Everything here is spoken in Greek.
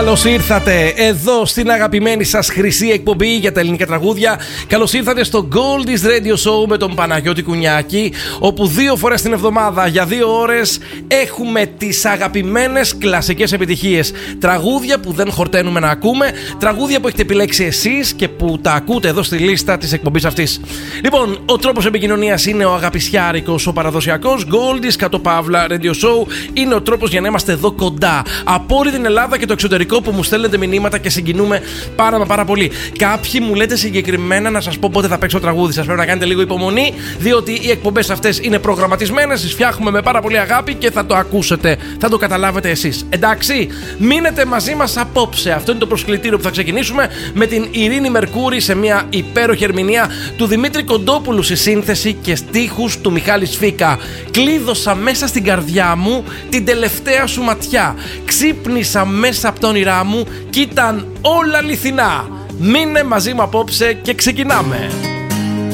Καλώς ήρθατε εδώ στην αγαπημένη σας χρυσή εκπομπή για τα ελληνικά τραγούδια. Καλώς ήρθατε στο Goldie's Radio Show με τον Παναγιώτη Κουνιάκη, όπου 2 φορές την εβδομάδα για 2 ώρες έχουμε τις αγαπημένες κλασικές επιτυχίες. Τραγούδια που δεν χορταίνουμε να ακούμε, τραγούδια που έχετε επιλέξει εσείς και που τα ακούτε εδώ στη λίστα της εκπομπής αυτής. Λοιπόν, ο τρόπος επικοινωνίας είναι ο αγαπησιάρικος, ο παραδοσιακός. Goldie's _Radio Show είναι ο τρόπος για να είμαστε εδώ κοντά από όλη την Ελλάδα και το εξωτερικό, που μου στέλνετε μηνύματα και συγκινούμε πάρα πολύ. Κάποιοι μου λέτε συγκεκριμένα να σας πω πότε θα παίξω τραγούδι. Σας πρέπει να κάνετε λίγο υπομονή, διότι οι εκπομπές αυτές είναι προγραμματισμένες, τις φτιάχνουμε με πάρα πολύ αγάπη και θα το ακούσετε, θα το καταλάβετε εσείς. Εντάξει, μείνετε μαζί μας απόψε. Αυτό είναι το προσκλητήριο που θα ξεκινήσουμε με την Ειρήνη Μερκούρη σε μια υπέροχη ερμηνεία του Δημήτρη Κοντόπουλου στη σύνθεση και στίχους του Μιχάλη Σφίκα. Κλείδωσα μέσα στην καρδιά μου την τελευταία σου ματιά. Ξύπνησα μέσα από τα όνειρά μου κι ήταν όλα αληθινά. Μείνε μαζί μου απόψε και ξεκινάμε.